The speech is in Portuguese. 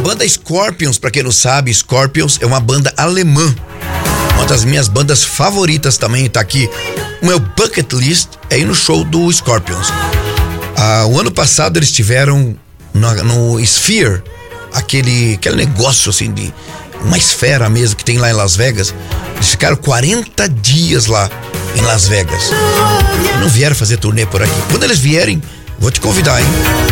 banda Scorpions, pra quem não sabe, Scorpions é uma banda alemã. Uma das minhas bandas favoritas também tá aqui. O meu bucket list é ir no show do Scorpions. O ano passado eles tiveram no Sphere, aquele negócio assim de uma esfera mesmo que tem lá em Las Vegas. Eles ficaram 40 dias lá em Las Vegas. Não vieram fazer turnê por aqui. Quando eles vierem, vou te convidar, hein?